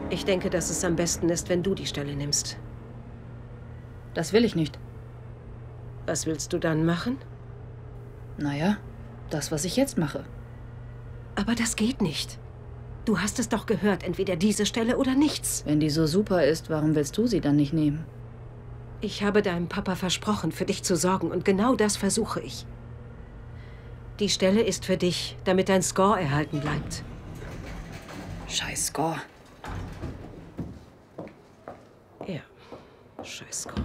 Ich denke, dass es am besten ist, wenn du die Stelle nimmst. Das will ich nicht. Was willst du dann machen? Naja, das, was ich jetzt mache. Aber das geht nicht. Du hast es doch gehört, entweder diese Stelle oder nichts. Wenn die so super ist, warum willst du sie dann nicht nehmen? Ich habe deinem Papa versprochen, für dich zu sorgen, und genau das versuche ich. Die Stelle ist für dich, damit dein Score erhalten bleibt. Scheiß Score. Ja, scheiß Score.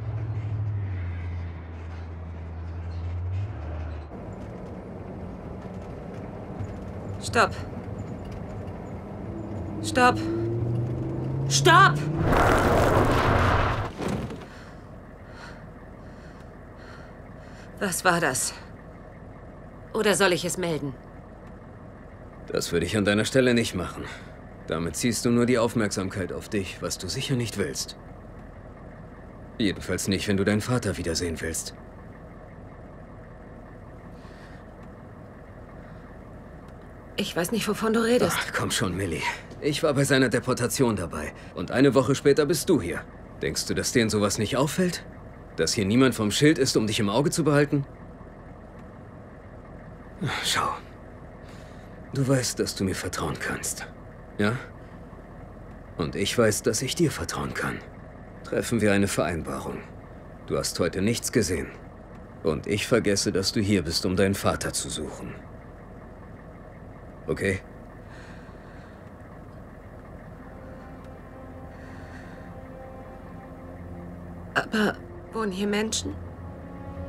Stopp! Stopp! Stopp! Was war das? Oder soll ich es melden? Das würde ich an deiner Stelle nicht machen. Damit ziehst du nur die Aufmerksamkeit auf dich, was du sicher nicht willst. Jedenfalls nicht, wenn du deinen Vater wiedersehen willst. Ich weiß nicht, wovon du redest. Ach, komm schon, Millie. Ich war bei seiner Deportation dabei. Und eine Woche später bist du hier. Denkst du, dass denen sowas nicht auffällt? Dass hier niemand vom Schild ist, um dich im Auge zu behalten? Schau. Du weißt, dass du mir vertrauen kannst. Ja? Und ich weiß, dass ich dir vertrauen kann. Treffen wir eine Vereinbarung. Du hast heute nichts gesehen. Und ich vergesse, dass du hier bist, um deinen Vater zu suchen. Okay? Aber wohnen hier Menschen?